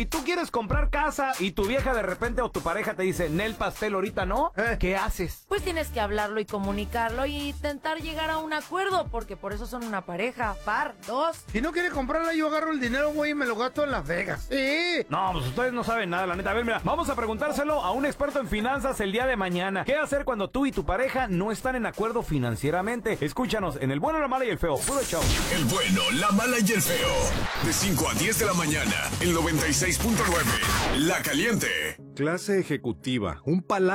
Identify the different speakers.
Speaker 1: Si tú quieres comprar casa y tu vieja de repente o tu pareja te dice, Nel pastel ahorita no, ¿qué haces?
Speaker 2: Pues tienes que hablarlo y comunicarlo y intentar llegar a un acuerdo, porque por eso son una pareja, par, dos.
Speaker 3: Si no quiere comprarla, yo agarro el dinero, güey, y me lo gasto en Las Vegas. Sí.
Speaker 1: No, pues ustedes no saben nada, la neta. A ver, mira, vamos a preguntárselo a un experto en finanzas el día de mañana. ¿Qué hacer cuando tú y tu pareja no están en acuerdo financieramente? Escúchanos en El Bueno, la Mala y el Feo. Puro show.
Speaker 4: El Bueno, la Mala y el Feo. De 5 a 10 de la mañana, el 96.9. La Caliente.
Speaker 5: Clase ejecutiva, un palacio.